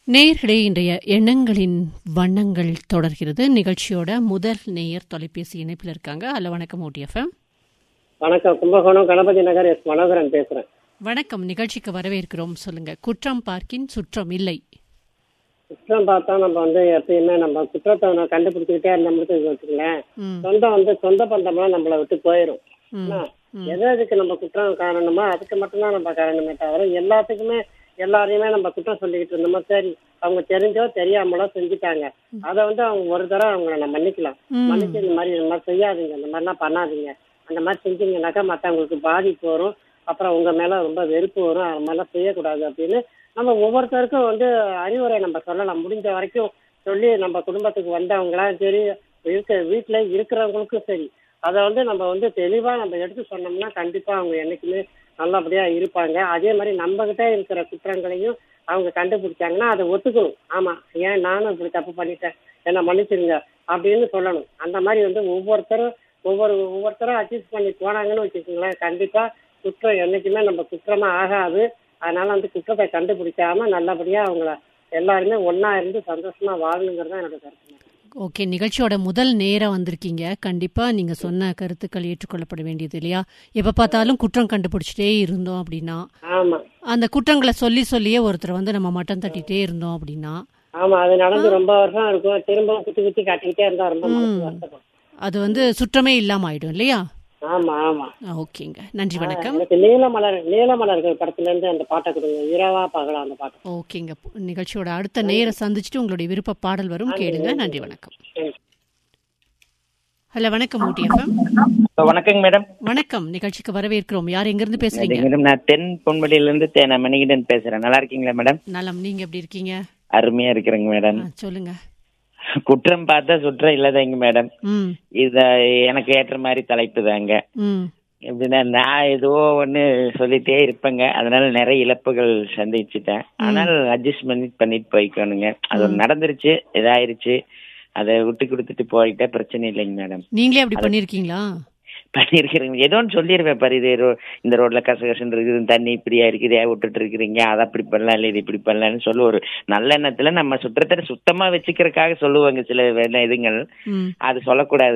நேயர்களே, இன்றைய எண்ணங்களின் வண்ணங்கள் தொடர்கிறது. நிகழ்ச்சியோட முதல் நேயர் தொலைபேசி இணைப்பில் இருக்காங்க. ஹலோ, வணக்கம் OTFM. வணக்கம், கும்பகோணம் கணபதி நகர் எஸ் மனோகரன் பேசுறேன். வணக்கம், நிகழ்ச்சிக்கு வரவேற்கிறோம். சொல்லுங்க. குற்றம் பார்க்கின் சுற்றம் இல்லை. குற்றம் பார்த்தா நம்ம எப்பயுமே நம்ம குற்றத்தை கண்டுபிடிச்சுக்கிட்டே இருந்தோம்னு வச்சுக்கலேன், சொந்த பந்தம்லாம் நம்மளை விட்டு போயிடும். எதுக்கு நம்ம குற்றம் காரணமோ அதுக்கு மட்டும்தான் நம்ம காரணமே தவிர எல்லாரையுமே நம்ம குற்றம் சொல்லிக்கிட்டு இருந்தோமோ, சரி அவங்க தெரிஞ்சோ தெரியாமலோ செஞ்சுட்டாங்க, அதை அவங்க ஒரு தடவை அவங்கள நம்ம மன்னிக்கலாம். மன்னிச்சு இந்த மாதிரி செய்யாதீங்க, இந்த மாதிரிலாம் பண்ணாதீங்க, அந்த மாதிரி செஞ்சீங்கன்னாக்கா மற்றவங்களுக்கு பாதிப்பு வரும், அப்புறம் உங்க மேல ரொம்ப வெறுப்பு வரும், அது மாதிரிலாம் செய்யக்கூடாது அப்படின்னு நம்ம ஒவ்வொருத்தருக்கும் அறிவுரை நம்ம சொல்லலாம். முடிஞ்ச வரைக்கும் சொல்லி நம்ம குடும்பத்துக்கு வந்தவங்களா சரி, வீட்டுல இருக்கிறவங்களுக்கும் சரி, அதை நம்ம தெளிவா நம்ம எடுத்து சொன்னோம்னா கண்டிப்பா அவங்க என்னைக்குமே நல்லபடியா இருப்பாங்க. அதே மாதிரி நம்ம கிட்ட இருக்கிற குற்றங்களையும் அவங்க கண்டுபிடிச்சாங்கன்னா அதை ஒத்துக்கணும். ஆமா, ஏன் நானும் இப்படி தப்பு பண்ணிட்டேன், என்ன மன்னிச்சிருங்க அப்படின்னு சொல்லணும். அந்த மாதிரி ஒவ்வொருத்தரும் அட்ஜஸ்ட் பண்ணி போனாங்கன்னு வச்சுக்கோங்களேன், கண்டிப்பா குற்றம் என்னைக்குமே நம்ம குற்றமா ஆகாது. அதனால குற்றத்தை கண்டுபிடிக்காம நல்லபடியா அவங்கள எல்லாருமே ஒன்னா இருந்து சந்தோஷமா வாழணுங்கிறது தான் என்னோட கருத்து. ஓகே, நிகழ்ச்சியோட முதல் நேரம் வந்திருக்கீங்க. கண்டிப்பா நீங்க சொன்ன கருத்துக்கள் ஏற்றுக்கொள்ளப்பட வேண்டியது இல்லையா? எப்ப பார்த்தாலும் குற்றம் கண்டுபிடிச்சிட்டே இருந்தோம் அப்படின்னா, அந்த குற்றங்களை சொல்லியே ஒருத்தர் நம்ம மட்டம் தட்டிட்டே இருந்தோம் அப்படின்னா, ஆமா, அது நடந்து ரொம்ப வருஷம் இருக்கும். திரும்ப குத்தி காட்டிக்கிட்டே இருந்தா ரொம்ப அது சுற்றமே இல்லாம ஆயிடும் இல்லையா? ஆமா ஆமா. ஓகேங்க, நன்றி, வணக்கம். நீலமலர்கள் படத்துல இருந்து அந்த பாட்டை கொடுங்க, இரவா பகலா அந்த பாட்டு. ஓகேங்க, நிகழ்ச்சியோட அடுத்த நேர சந்திச்சுட்டு உங்களுடைய விருப்ப பாடல் வரும், கேளுங்க. நன்றி, வணக்கம். ஹலோ, வணக்கம் OTFM. வணக்கங்க மேடம். வணக்கம், நிகழ்ச்சிக்கு வரவேற்கிறோம். யார் எங்க இருந்து பேசுறீங்க? நான் தென் பொன்மொழியில இருந்து மணிகண்டன் பேசுறேன். நல்லா இருக்கீங்களா மேடம்? நலம், நீங்க எப்படி இருக்கீங்க? அருமையா இருக்கிறேங்க மேடம். சொல்லுங்க. குற்றம் பார்த்தா சுற்றம் இல்லதாங்க மேடம். இத எனக்கு ஏற்ற மாதிரி தலைப்பு தாங்க. எப்படின்னா, நான் ஏதோ ஒண்ணு சொல்லிட்டே இருப்பேங்க, அதனால நிறைய இழப்புகள் சந்திச்சுட்டேன். ஆனால் அட்ஜஸ்ட் பண்ணிட்டு போய்க்கணுங்க. அது நடந்துருச்சு, இதாயிருச்சு, அதை விட்டு கொடுத்துட்டு போயிட்டா பிரச்சனை இல்லைங்க மேடம். நீங்களே அப்படி பண்ணிருக்கீங்களா? பண்ணிருக்கிறீங்க, ஏதோ ஒன்று சொல்லிடுவேன் பாரு, இது இந்த ரோட்ல கசகசன்னு இருக்குது, தண்ணி இப்படியா இருக்குது, விட்டுட்டு இருக்கிறீங்க, அதை அப்படி பண்ணலாம், இல்லை இது இப்படி பண்ணலான்னு சொல்லி ஒரு நல்ல எண்ணத்துல நம்ம சுற்றத்தை சுத்தமா வச்சுக்கிறதுக்காக சொல்லுவாங்க சில இதுங்கள். அது சொல்லக்கூடாது.